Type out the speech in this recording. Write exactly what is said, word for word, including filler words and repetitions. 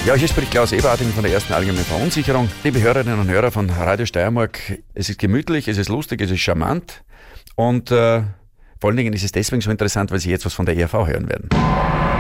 Ja, hier spricht Klaus Eberharting von der ersten Allgemeinen Verunsicherung. Liebe Hörerinnen und Hörer von Radio Steiermark, es ist gemütlich, es ist lustig, es ist charmant und äh, vor allen Dingen ist es deswegen so interessant, weil Sie jetzt was von der E R V hören werden.